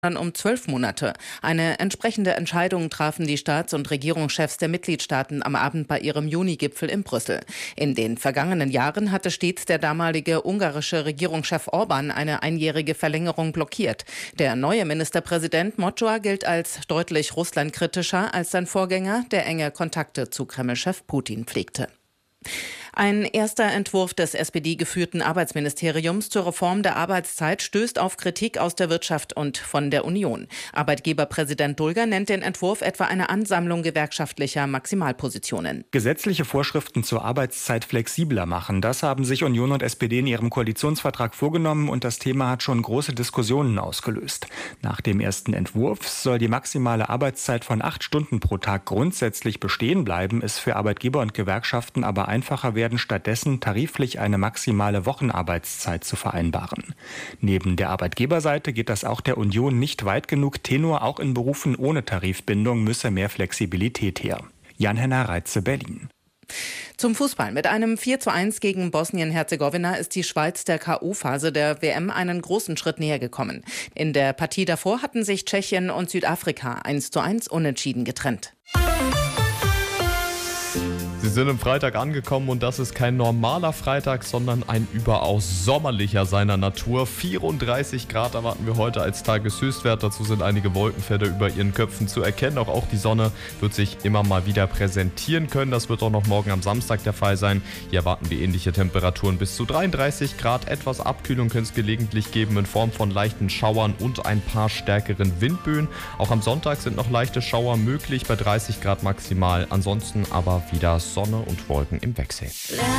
um 12 Monate. Eine entsprechende Entscheidung trafen die Staats- und Regierungschefs der Mitgliedstaaten am Abend bei ihrem Juni-Gipfel in Brüssel. In den vergangenen Jahren hatte stets der damalige ungarische Regierungschef Orbán eine einjährige Verlängerung blockiert. Der neue Ministerpräsident Mocsoa gilt als deutlich russlandkritischer als sein Vorgänger, der enge Kontakte zu Kreml-Chef Putin pflegte. Ein erster Entwurf des SPD-geführten Arbeitsministeriums zur Reform der Arbeitszeit stößt auf Kritik aus der Wirtschaft und von der Union. Arbeitgeberpräsident Dulger nennt den Entwurf etwa eine Ansammlung gewerkschaftlicher Maximalpositionen. Gesetzliche Vorschriften zur Arbeitszeit flexibler machen, das haben sich Union und SPD in ihrem Koalitionsvertrag vorgenommen und das Thema hat schon große Diskussionen ausgelöst. Nach dem ersten Entwurf soll die maximale Arbeitszeit von 8 Stunden pro Tag grundsätzlich bestehen bleiben, es für Arbeitgeber und Gewerkschaften aber einfacher werden, stattdessen tariflich eine maximale Wochenarbeitszeit zu vereinbaren. Neben der Arbeitgeberseite geht das auch der Union nicht weit genug. Tenor, auch in Berufen ohne Tarifbindung müsse mehr Flexibilität her. Jan-Henner Reitze, Berlin. Zum Fußball. Mit einem 4:1 gegen Bosnien-Herzegowina ist die Schweiz der K.O.-Phase der WM einen großen Schritt näher gekommen. In der Partie davor hatten sich Tschechien und Südafrika 1:1 unentschieden getrennt. Sie sind am Freitag angekommen und das ist kein normaler Freitag, sondern ein überaus sommerlicher seiner Natur. 34 Grad erwarten wir heute als Tageshöchstwert. Dazu sind einige Wolkenfelder über ihren Köpfen zu erkennen. Auch die Sonne wird sich immer mal wieder präsentieren können. Das wird auch noch morgen am Samstag der Fall sein. Hier erwarten wir ähnliche Temperaturen bis zu 33 Grad. Etwas Abkühlung könnte es gelegentlich geben in Form von leichten Schauern und ein paar stärkeren Windböen. Auch am Sonntag sind noch leichte Schauer möglich bei 30 Grad maximal. Ansonsten aber wieder Sonne und Wolken im Wechsel.